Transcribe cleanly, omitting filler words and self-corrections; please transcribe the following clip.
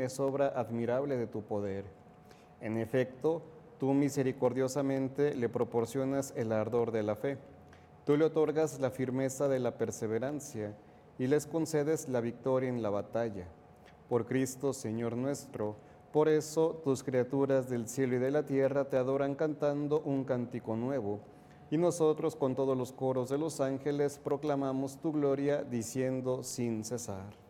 es obra admirable de tu poder. En efecto, tú misericordiosamente le proporcionas el ardor de la fe. Tú le otorgas la firmeza de la perseverancia y les concedes la victoria en la batalla. Por Cristo, Señor nuestro, por eso tus criaturas del cielo y de la tierra te adoran cantando un cántico nuevo. Y nosotros con todos los coros de los ángeles proclamamos tu gloria diciendo sin cesar.